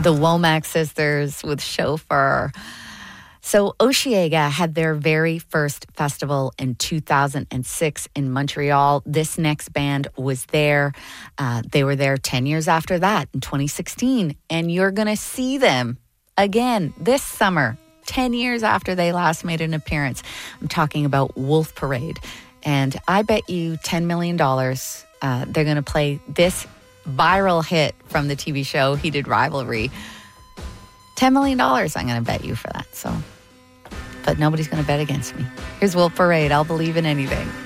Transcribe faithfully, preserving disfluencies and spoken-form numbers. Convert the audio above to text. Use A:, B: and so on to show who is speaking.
A: The Womack Sisters with Chauffeur. So Osheaga had their very first festival in two thousand six in Montreal. This next band was there. Uh, they were there ten years after that in twenty sixteen. And you're going to see them again this summer, ten years after they last made an appearance. I'm talking about Wolf Parade. And I bet you ten million dollars uh, they're going to play this viral hit from the T V show Heated Rivalry. ten million dollars I'm going to bet you for that. So, but nobody's going to bet against me. Here's Wolf Parade. I'll believe in anything.